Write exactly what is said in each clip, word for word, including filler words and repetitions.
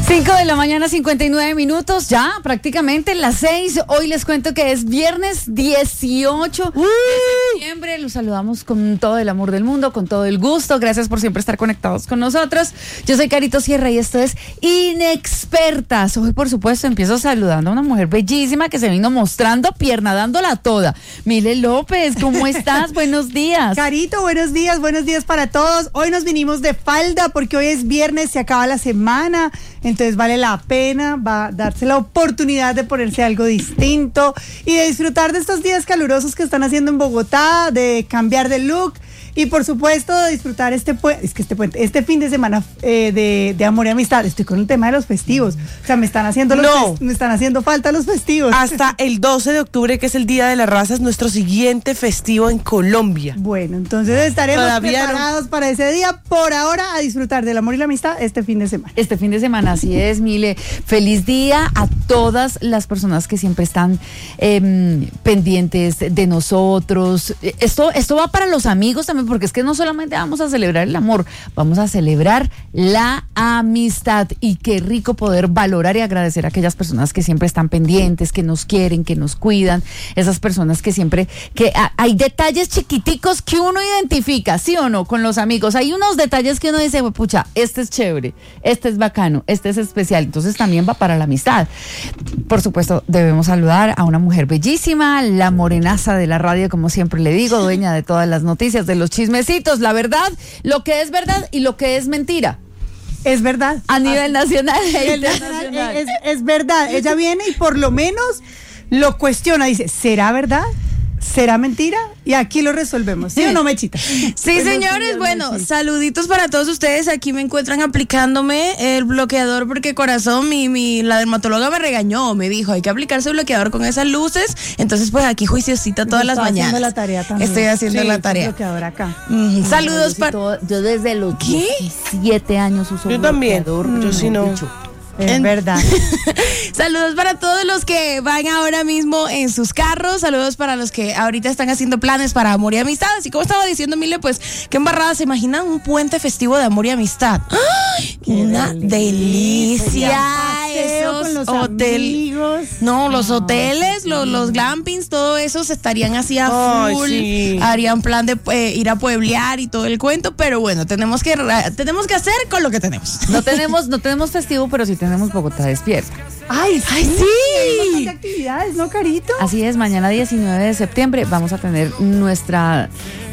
cinco de la mañana, cincuenta y nueve minutos, ya prácticamente las seis. Hoy les cuento que es viernes dieciocho de septiembre. Los saludamos con todo el amor del mundo, con todo el gusto. Gracias por siempre estar conectados con nosotros. Yo soy Carito Sierra y esto es Inexpertas. Hoy, por supuesto, empiezo saludando a una mujer bellísima que se vino mostrando pierna, dándola toda. Mile López, ¿cómo estás? Buenos días. Carito, buenos días, buenos días para todos. Hoy nos vinimos de falda porque hoy es viernes, se acaba la semana. Entonces vale la pena, va a darse la oportunidad de ponerse algo distinto y de disfrutar de estos días calurosos que están haciendo en Bogotá, de cambiar de look y por supuesto de disfrutar este puente, es que este puente, este fin de semana eh, de, de amor y amistad. Estoy con el tema de los festivos, o sea, me están haciendo los no. fest- me están haciendo falta los festivos. Hasta el doce de octubre, que es el Día de la Raza, es nuestro siguiente festivo en Colombia. Bueno, entonces estaremos Todavía preparados no. para ese día. Por ahora, a disfrutar del amor y la amistad este fin de semana. Este fin de semana, así es, Mile. Feliz día a todas las personas que siempre están eh, pendientes de nosotros. Esto, esto va para los amigos también, porque es que no solamente vamos a celebrar el amor, vamos a celebrar la amistad. Y qué rico poder valorar y agradecer a aquellas personas que siempre están pendientes, que nos quieren, que nos cuidan, esas personas que siempre, que a, hay detalles chiquiticos que uno identifica, ¿sí o no? Con los amigos, hay unos detalles que uno dice, pucha, este es chévere, este es bacano, este es especial, entonces también va para la amistad. Por supuesto, debemos saludar a una mujer bellísima, la morenaza de la radio, como siempre le digo, dueña de todas las noticias, de los chismecitos, la verdad, lo que es verdad y lo que es mentira. Es verdad. A nivel nacional e Es, internacional. es, es verdad, ella viene y por lo menos lo cuestiona, dice, ¿será verdad? ¿Será mentira? Y aquí lo resolvemos, ¿sí o no, Mechita? Sí, Buenos señores, días, bueno, Mechita. saluditos para todos ustedes. Aquí me encuentran aplicándome el bloqueador porque corazón, mi, mi, la dermatóloga me regañó, me dijo, hay que aplicarse el bloqueador con esas luces. Entonces, pues aquí juiciosita todas Yo las estaba mañanas. haciendo la tarea también. Estoy haciendo Sí, la tarea. bloqueador acá. Mm, saludos Yo, para... todo- yo desde los ¿Qué? diecisiete años uso Yo también. bloqueador. Yo sí no. Dicho. Es En- verdad. Saludos para todos los que van ahora mismo en sus carros. Saludos para los que ahorita están haciendo planes para amor y amistad. Así como estaba diciendo Mile, pues qué embarrada. ¿Se imaginan un puente festivo de amor y amistad? ¡Ay! Una delicia. Paseo con los amigos. No, los hoteles, los, los glampings, todo eso se estarían así a Ay, full. sí. Harían plan de eh, ir a pueblear y todo el cuento. Pero bueno, tenemos que, tenemos que hacer con lo que tenemos. No tenemos, no tenemos festivo, pero sí tenemos Bogotá despierta. Ay, sí. ¡Ay, Hay un sí! montón de actividades, ¿no, Carito? Así es, mañana diecinueve de septiembre vamos a tener nuestra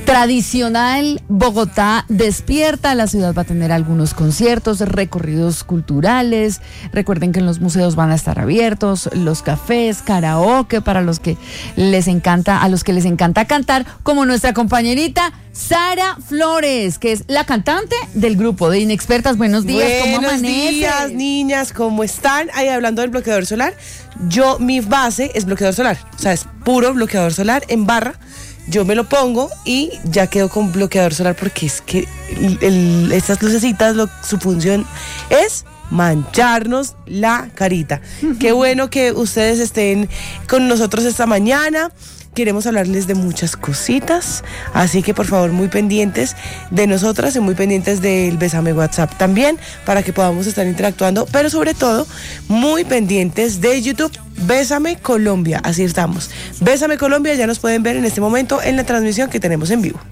tradicional Bogotá despierta. La ciudad va a tener algunos conciertos, recorridos culturales. Recuerden que en los museos van a estar abiertos, los cafés, karaoke para los que les encanta, a los que les encanta cantar, como nuestra compañerita Sara Flores, que es la cantante del grupo de Inexpertas. Buenos días, ¿cómo Buenos amaneces? días, niñas, ¿cómo están? Ahí hablando del bloqueador solar, yo, mi base es bloqueador solar, o sea, es puro bloqueador solar en barra. Yo me lo pongo y ya quedo con bloqueador solar porque es que el, el, estas lucecitas, lo, su función es mancharnos la carita. Qué bueno que ustedes estén con nosotros esta mañana. Queremos hablarles de muchas cositas, así que por favor muy pendientes de nosotras y muy pendientes del Bésame WhatsApp también, para que podamos estar interactuando, pero sobre todo muy pendientes de YouTube, Bésame Colombia, así estamos. Bésame Colombia, ya nos pueden ver en este momento en la transmisión que tenemos en vivo.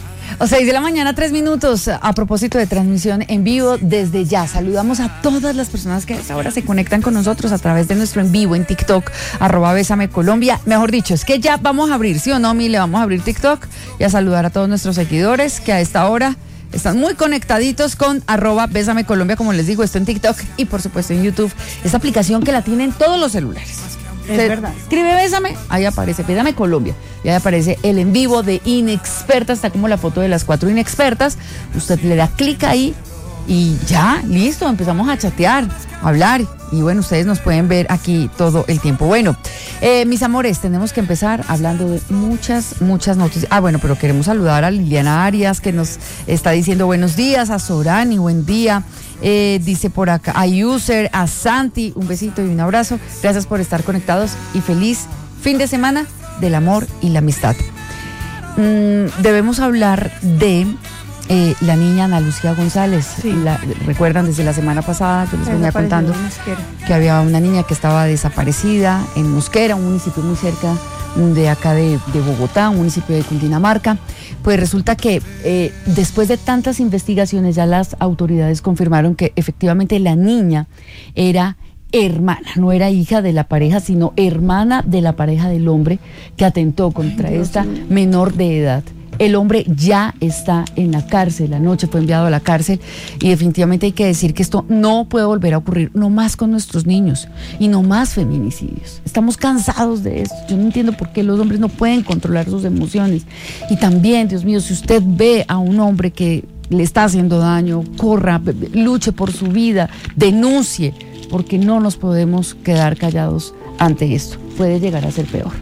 O seis de la mañana, tres minutos. A propósito de transmisión en vivo, desde ya saludamos a todas las personas que a esta hora se conectan con nosotros a través de nuestro en vivo en TikTok, arroba Bésame Colombia. Mejor dicho, es que ya vamos a abrir, ¿sí o no, Mile? Vamos a abrir TikTok y a saludar a todos nuestros seguidores que a esta hora están muy conectaditos con arroba Bésame Colombia, como les digo, esto en TikTok y por supuesto en YouTube. Esta aplicación que la tienen todos los celulares. Es Se verdad. Escribe Bésame, ahí aparece Bésame Colombia, y ahí aparece el en vivo de Inexpertas, está como la foto de las cuatro inexpertas. Usted le da clic ahí y ya, listo, empezamos a chatear, a hablar, y bueno, ustedes nos pueden ver aquí todo el tiempo. Bueno, eh, mis amores, tenemos que empezar hablando de muchas, muchas noticias. Ah, bueno, pero queremos saludar a Liliana Arias, que nos está diciendo buenos días, a Sorani, buen día. Eh, dice por acá a User, a Santi, un besito y un abrazo. Gracias por estar conectados y feliz fin de semana del amor y la amistad. Mm, debemos hablar de eh, la niña Ana Lucía González. Sí. La, recuerdan desde la semana pasada que les venía Desapareció contando en Mosquera. que había una niña que estaba desaparecida en Mosquera, un municipio muy cerca de acá de, de Bogotá, un municipio de Cundinamarca. Pues resulta que eh, después de tantas investigaciones ya las autoridades confirmaron que efectivamente la niña era hermana, no era hija de la pareja, sino hermana de la pareja del hombre que atentó contra Ay, Dios esta mío. menor de edad. El hombre ya está en la cárcel, anoche fue enviado a la cárcel y definitivamente hay que decir que esto no puede volver a ocurrir, no más con nuestros niños y no más feminicidios. Estamos cansados de esto, yo no entiendo por qué los hombres no pueden controlar sus emociones. Y también, Dios mío, si usted ve a un hombre que le está haciendo daño, corra, luche por su vida, denuncie, porque no nos podemos quedar callados ante esto, puede llegar a ser peor.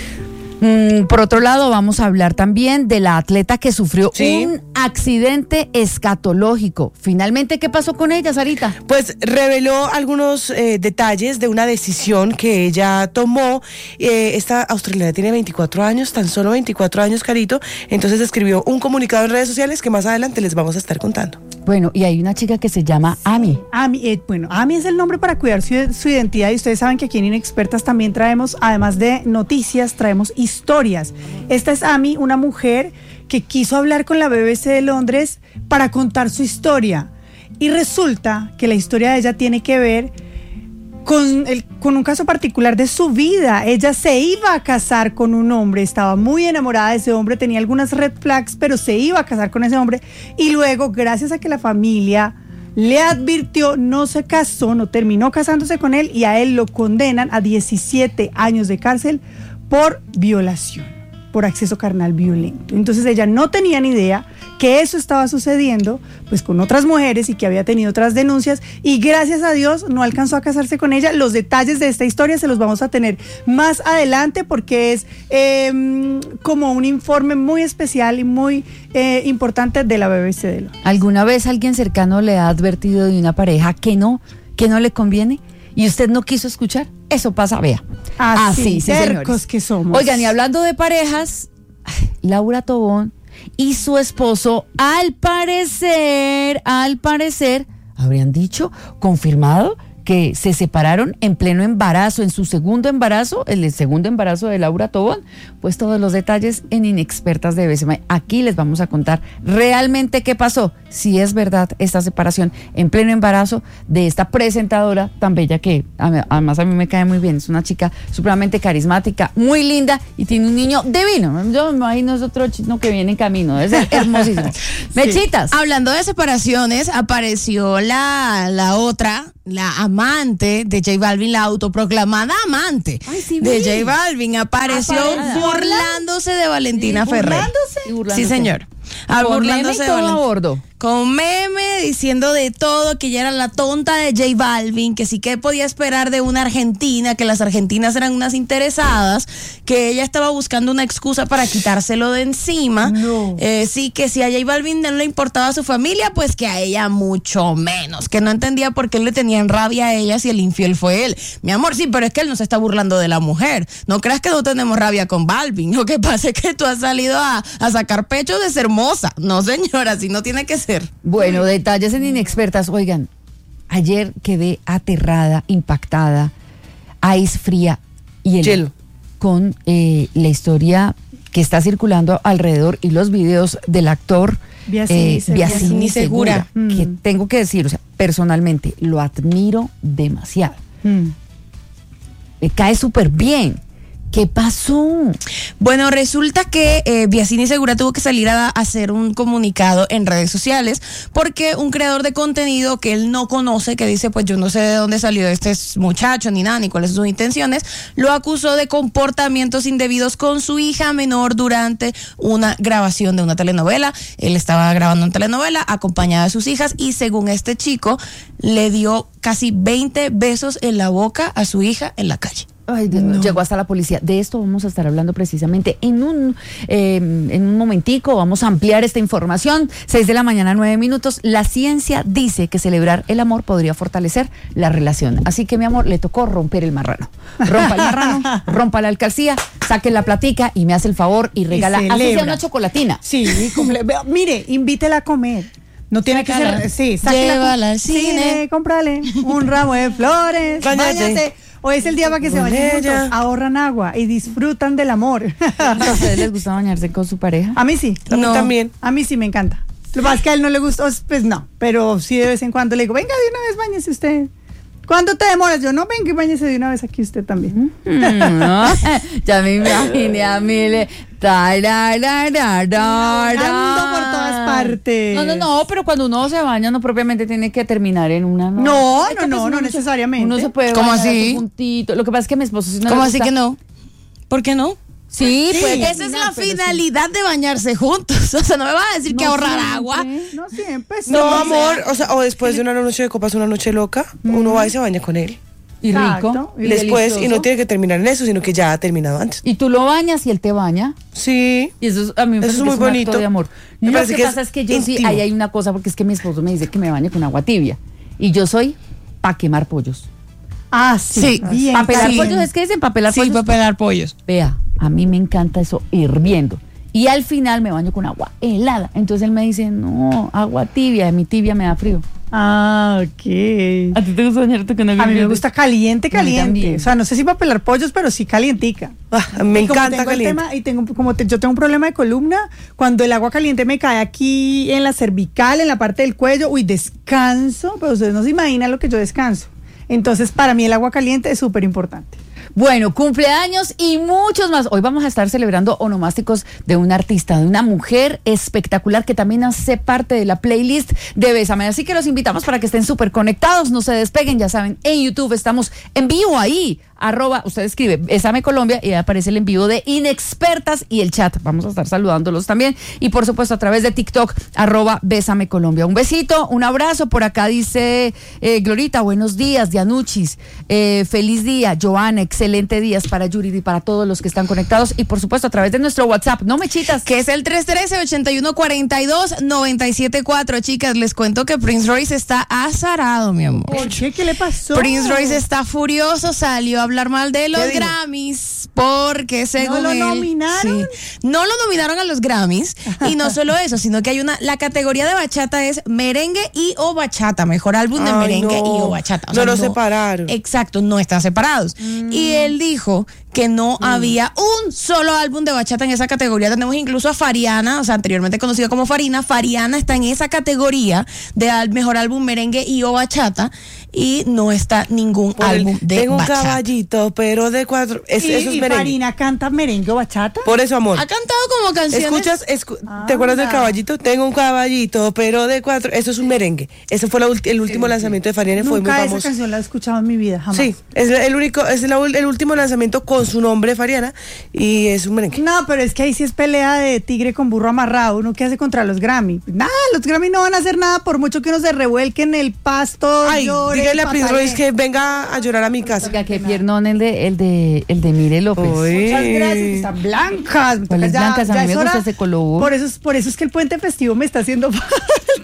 Mm, por otro lado, vamos a hablar también de la atleta que sufrió Sí. un accidente escatológico. Finalmente, ¿qué pasó con ella, Sarita? Pues reveló algunos eh, detalles de una decisión que ella tomó. Eh, esta australiana tiene veinticuatro años, tan solo veinticuatro años, Carito. Entonces escribió un comunicado en redes sociales que más adelante les vamos a estar contando. Bueno, y hay una chica que se llama Ami. Ami, eh, bueno, Ami es el nombre para cuidar su, su identidad y ustedes saben que aquí en Inexpertas también traemos, además de noticias, traemos historias. Esta es Ami, una mujer que quiso hablar con la B B C de Londres para contar su historia y resulta que la historia de ella tiene que ver con, el, con un caso particular de su vida. Ella se iba a casar con un hombre, estaba muy enamorada de ese hombre, tenía algunas red flags, pero se iba a casar con ese hombre y luego, gracias a que la familia le advirtió, no se casó, no terminó casándose con él y a él lo condenan a diecisiete años de cárcel por violación, por acceso carnal violento. Entonces ella no tenía ni idea que eso estaba sucediendo pues con otras mujeres y que había tenido otras denuncias y gracias a Dios no alcanzó a casarse con ella. Los detalles de esta historia se los vamos a tener más adelante porque es eh, como un informe muy especial y muy eh, importante de la B B C de Londres. ¿Alguna vez alguien cercano le ha advertido de una pareja que no, que no le conviene y usted no quiso escuchar? Eso pasa, vea. Así, sí, tercos señores. que somos. Oigan, y hablando de parejas, Laura Tobón y su esposo, al parecer, al parecer, habrían dicho, confirmado, que se separaron en pleno embarazo, en su segundo embarazo, el segundo embarazo de Laura Tobón. Pues todos los detalles en Inexpertas de B S M. Aquí les vamos a contar realmente qué pasó, si es verdad esta separación en pleno embarazo de esta presentadora tan bella que además a mí me cae muy bien. Es una chica supremamente carismática, muy linda y tiene un niño divino. Yo me imagino es otro chino que viene en camino, es hermosísimo. Mechitas. Hablando de separaciones, apareció la, la otra, la amante de J Balvin, la autoproclamada amante Ay, sí, de vi. J Balvin, apareció Aparece. burlándose de Valentina Sí, Ferrer. burlándose. Y burlándose. Sí, señor. Ah, Con burlándose meme y de todo a Valentina. bordo. Con meme, diciendo de todo, que ella era la tonta de J Balvin, que sí que podía esperar de una argentina, que las argentinas eran unas interesadas, que ella estaba buscando una excusa para quitárselo de encima. No. Eh, sí, que si a J Balvin no le importaba a su familia, pues que a ella mucho menos, que no entendía por qué le tenían rabia a ella si el infiel fue él. Mi amor, sí, pero es que él no se está burlando de la mujer. No creas que no tenemos rabia con Balvin. Lo que pasa es que tú has salido a, a sacar pecho de ser hermosa. No, señora, así no tiene que ser. Bueno, detalles en Inexpertas. Oigan, ayer quedé aterrada, impactada, ice fría y hielo, Hielo. con eh, la historia que está circulando alrededor y los videos del actor Biasini eh, Segura. Biasini Segura, Mm. que tengo que decir, o sea, personalmente lo admiro demasiado. Mm. Me cae súper bien. ¿Qué pasó? Bueno, resulta que eh, Biasini Segura tuvo que salir a, a hacer un comunicado en redes sociales porque un creador de contenido que él no conoce, que dice, pues yo no sé de dónde salió este muchacho, ni nada, ni cuáles son sus intenciones, lo acusó de comportamientos indebidos con su hija menor durante una grabación de una telenovela. Él estaba grabando una telenovela acompañada de sus hijas y según este chico, le dio casi veinte besos en la boca a su hija en la calle. Ay, Dios mío, No. llegó hasta la policía. De esto vamos a estar hablando precisamente en un, eh, en un momentico. Vamos a ampliar esta información. seis de la mañana, nueve minutos. La ciencia dice que celebrar el amor podría fortalecer la relación. Así que, mi amor, le tocó romper el marrano. Rompa el marrano, rompa la alcancía, saque la platica y me hace el favor y regala, así sea celebra. una chocolatina. Sí, comple- Vea, mire, invítela a comer. No tiene Sácala. que ser. Sí, sáquela Llévala con- al cine. Cómprale un ramo de flores. Báñate. Báñate. Hoy es el día para que se Con bañen juntos, ella. ahorran agua y disfrutan del amor. ¿A ustedes les gusta bañarse con su pareja? A mí sí. A mí No. también. A mí sí me encanta. Lo que pasa es que a él no le gustó, pues no. Pero sí de vez en cuando le digo, venga de una vez, báñese usted. ¿Cuándo te demoras? Yo, no, venga y báñese de una vez aquí usted también. Mm, no. Ya me imaginé a Mile. Ando por todas partes. No, no, no, pero cuando uno se baña no propiamente tiene que terminar en una. No, Es que no, no, pues no uno se- necesariamente. Uno se puede ¿Cómo bañar así? así juntito. Lo que pasa es que a mi esposo sí no le ¿Cómo gusta. así que no? ¿Por qué no? Sí, Sí. puede Esa es la finalidad de bañarse juntos. O sea, no me vas a decir que No ahorrar siempre. agua. No siempre. sí. No, amor, o sea, o después de una noche de copas, una noche loca, uno va y se baña con él. Y Exacto. rico. Y Después, y delicioso. no tiene que terminar en eso, sino que ya ha terminado antes. Y tú lo bañas y él te baña. Sí. Y eso es, a mí me Eso parece es que muy es un acto bonito. de amor. Me Lo parece que que pasa es es que yo sí, íntimo. ahí hay una cosa, porque es que mi esposo me dice que me bañe con agua tibia. Y yo soy pa' quemar pollos. Ah, sí. Sí. Bien. Pa' pelar sí. pollos, es que dicen pa' pelar Sí, pollos. para pelar pollos. Vea, a mí me encanta eso hirviendo. Y al final me baño con agua helada. Entonces él me dice, no, agua tibia, mi tibia me da frío. Ah, ok. ¿A ti te gusta bañarte con agua A mí me hirviendo? gusta caliente, A mí también. caliente. O sea, no sé si para pelar pollos, pero sí calientica. Ah, me Y como encanta tengo el caliente. tema- y tengo, como te- yo tengo un problema de columna, cuando el agua caliente me cae aquí en la cervical, en la parte del cuello, uy, descanso, pero ustedes no se imaginan lo que yo descanso. Entonces, para mí el agua caliente es súper importante. Bueno, cumpleaños y muchos más. Hoy vamos a estar celebrando onomásticos de una artista, de una mujer espectacular que también hace parte de la playlist de Bésame. Así que los invitamos para que estén súper conectados, no se despeguen, ya saben, en YouTube estamos en vivo ahí. Arroba, usted escribe Bésame Colombia y ahí aparece el envío de Inexpertas y el chat. Vamos a estar saludándolos también. Y por supuesto a través de TikTok, arroba Bésame Colombia. Un besito, un abrazo. Por acá dice eh, Glorita, buenos días, Dianuchis. Eh, feliz día, Joana, excelente días para Yuri y para todos los que están conectados. Y por supuesto a través de nuestro WhatsApp, no mechitas. Que es el tres uno tres, ocho uno cuatro dos, nueve siete cuatro. Chicas, les cuento que Prince Royce está azarado, mi amor. ¿Por qué? ¿Qué le pasó? Prince Royce está furioso, salió a hablar mal de los dijo? Grammys porque según lo él, nominaron? sí, no lo nominaron a los Grammys y no solo eso, sino que hay una, la categoría de bachata es merengue y o bachata, mejor álbum de Ay, merengue no. y o bachata. O No los separaron. Exacto, no están separados. Y él dijo que no había un solo álbum de bachata en esa categoría. Tenemos incluso a Fariana, o sea, anteriormente conocida como Farina. Fariana está en esa categoría de al- mejor álbum merengue y o bachata y no está ningún Por el- álbum de Tengo un bachata. caballito, pero de cuatro. Es, ¿Y, eso es y merengue. Farina canta merengue o bachata? Por eso, amor. Ha cantado como canciones. ¿Escuchas? Escu- ¿Te acuerdas del Anda. caballito? Tengo un caballito, pero de cuatro. Eso es un merengue. Ese fue la ulti- el último lanzamiento de Farina y fue muy Nunca esa famoso. canción la he escuchado en mi vida, jamás. Sí, es el único, es el, el último lanzamiento con su nombre Fariana y es un merengue. No, pero es que ahí sí es pelea de tigre con burro amarrado. ¿Uno qué hace contra los Grammy? Nada, los Grammy no van a hacer nada por mucho que uno se revuelque en el pasto. Ay, llore, dígale a Prince patalee. Royce que venga a llorar a mi casa. Oiga, qué piernón el de, el de, el de Mire López. Uy. Muchas gracias, están blancas. Me ¿Cuáles toca ya- blancas? A ya mí me es gusta hora. ese color. Por eso, es, por eso es que el puente festivo me está haciendo falta.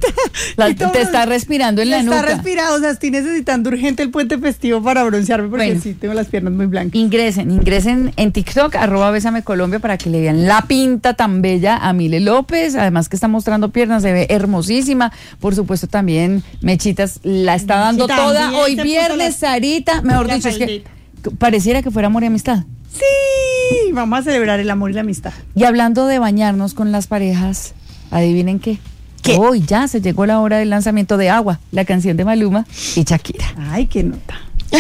La- Y todo te el- está respirando en la Está nuca. respirado, o sea, estoy necesitando urgente el puente festivo para broncearme porque Bueno. sí, tengo las piernas muy blancas. Ingresen, ingresen en TikTok, arroba Bésame Colombia, para que le vean la pinta tan bella a Mile López. Además que está mostrando piernas, se ve hermosísima. Por supuesto también Mechitas la está dando Sí, toda. también Hoy se puso viernes, la- Sarita, mejor la dicho, es que faldita. pareciera que fuera amor y amistad. Sí, vamos a celebrar el amor y la amistad. Y hablando de bañarnos con las parejas, adivinen qué. ¿Qué? Hoy ya se llegó la hora del lanzamiento de Agua, la canción de Maluma y Shakira. Ay, qué nota.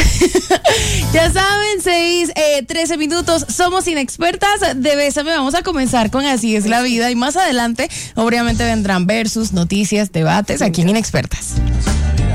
Ya saben, seis, eh, trece minutos, somos inexpertas de Bésame. Vamos a comenzar con Así es la vida y más adelante obviamente vendrán versus, noticias, debates aquí en Inexpertas.